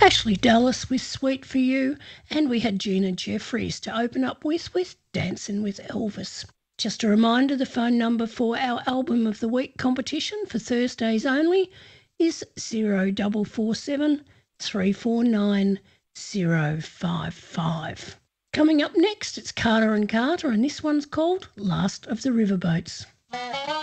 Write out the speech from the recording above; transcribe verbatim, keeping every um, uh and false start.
Ashley Dallas with Sweet For You, and we had Gina Jeffries to open up with with Dancing with Elvis. Just a reminder, the phone number for our Album of the Week competition for Thursdays only is zero four four seven, three four nine, zero five five. Coming up next, it's Carter and Carter, and this one's called Last of the Riverboats.